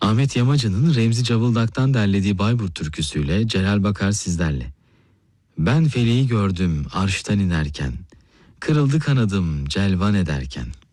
Ahmet Yamacı'nın Remzi Cavıldak'tan derlediği Bayburt türküsüyle Celal Bakar sizlerle. Ben feleği gördüm arştan inerken, kırıldı kanadım celvan ederken.